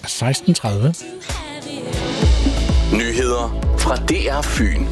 16:30. Nyheder fra DR Fyn.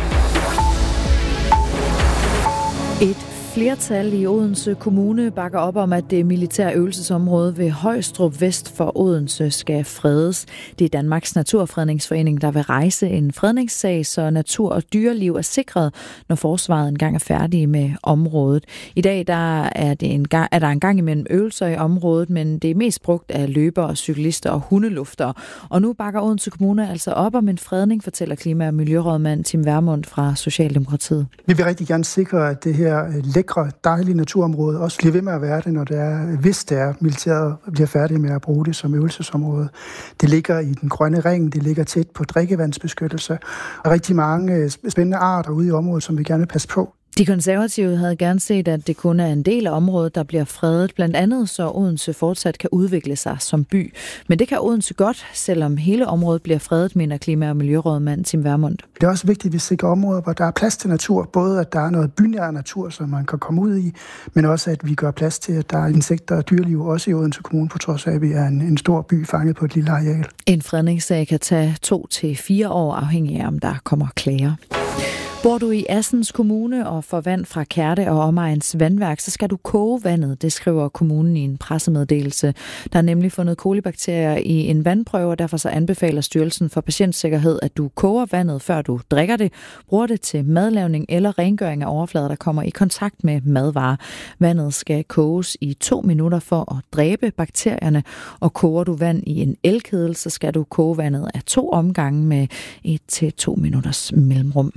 Et flertal i Odense Kommune bakker op om, at det militære øvelsesområde ved Højstrup vest for Odense skal fredes. Det er Danmarks Naturfredningsforening, der vil rejse en fredningssag, så natur og dyreliv er sikret, når forsvaret engang er færdige med området. I dag er der en gang imellem øvelser i området, men det er mest brugt af løbere, cyklister og hundeluftere. Og nu bakker Odense Kommune altså op om en fredning, fortæller klima- og miljørådmand Tim Vermund fra Socialdemokratiet. Vi vil rigtig gerne sikre, at det her lækre, dejlige naturområde også bliver ved med at være det, hvis militæret bliver færdige med at bruge det som øvelsesområde. Det ligger i den grønne ring, det ligger tæt på drikkevandsbeskyttelse, og rigtig mange spændende arter ude i området, som vi gerne vil passe på. De konservative havde gerne set, at det kun er en del af området, der bliver fredet, blandt andet så Odense fortsat kan udvikle sig som by. Men det kan Odense godt, selvom hele området bliver fredet, mener klima- og miljørådmand Tim Vermund. Det er også vigtigt, at vi sikrer områder, hvor der er plads til natur. Både at der er noget bynær natur, som man kan komme ud i, men også at vi gør plads til, at der er insekter og dyreliv, også i Odense Kommune, på trods af, at vi er en stor by fanget på et lille areal. En fredningssag kan tage 2 til 4 år, afhængig af, om der kommer klager. Bor du i Assens Kommune og får vand fra Kærte og omegns vandværk, så skal du koge vandet, det skriver kommunen i en pressemeddelelse. Der er nemlig fundet kolibakterier i en vandprøve, og derfor så anbefaler Styrelsen for Patientsikkerhed, at du koger vandet, før du drikker det, bruger det til madlavning eller rengøring af overflader, der kommer i kontakt med madvarer. Vandet skal koges i 2 minutter for at dræbe bakterierne, og koger du vand i en elkedel, så skal du koge vandet af 2 omgange med 1 til 2 minutters mellemrum.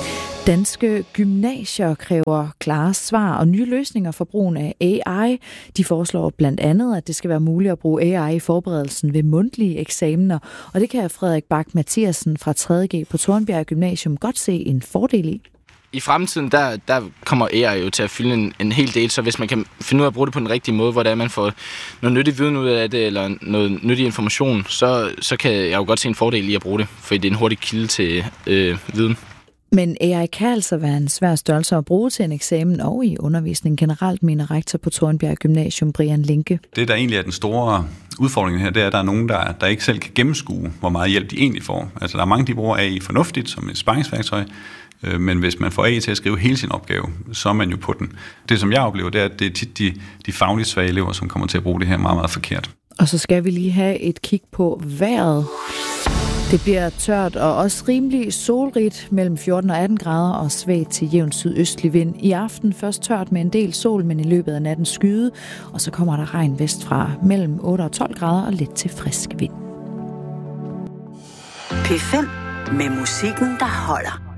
Danske gymnasier kræver klare svar og nye løsninger for brugen af AI. De foreslår blandt andet, at det skal være muligt at bruge AI i forberedelsen ved mundtlige eksamener, og det kan Frederik Bak Mathiasen fra 3.G på Tornbjerg Gymnasium godt se en fordel i. I fremtiden, der kommer AI jo til at fylde en hel del, så hvis man kan finde ud af at bruge det på den rigtige måde, hvordan man får noget nyttig viden ud af det, eller noget nyttig information, så kan jeg jo godt se en fordel i at bruge det, fordi det er en hurtig kilde til viden. Men AI kan altså være en svær størrelse at bruge til en eksamen og i undervisning generelt, mener rektor på Tornbjerg Gymnasium, Brian Linke. Det, der egentlig er den store udfordring her, det er, at der er nogen, der ikke selv kan gennemskue, hvor meget hjælp de egentlig får. Altså, der er mange, de bruger AI fornuftigt som et sparringsværktøj, men hvis man får AI til at skrive hele sin opgave, så er man jo på den. Det, som jeg oplever, det er, at det er tit de fagligt svage elever, som kommer til at bruge det her meget, meget forkert. Og så skal vi lige have et kig på vejret. Det bliver tørt og også rimelig solrigt mellem 14 og 18 grader og svag til jævn sydøstlig vind. I aften først tørt med en del sol, men i løbet af natten skyde, og så kommer der regn vestfra mellem 8 og 12 grader og lidt til frisk vind. P5 med musikken, der holder.